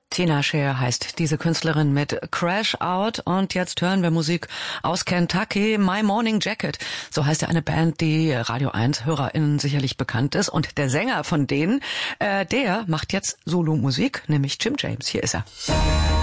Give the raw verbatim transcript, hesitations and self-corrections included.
Tina Scher heißt diese Künstlerin mit Crash Out und jetzt hören wir Musik aus Kentucky, My Morning Jacket. So heißt ja eine Band, die Radio eins HörerInnen sicherlich bekannt ist und der Sänger von denen, äh, der macht jetzt Solo-Musik, nämlich Jim James. Hier ist er.